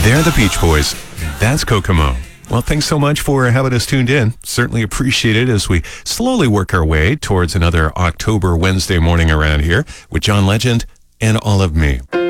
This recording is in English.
They're the Beach Boys. That's Kokomo. Well, thanks so much for having us tuned in. Certainly appreciate it as we slowly work our way towards another October Wednesday morning around here with John Legend and all of me.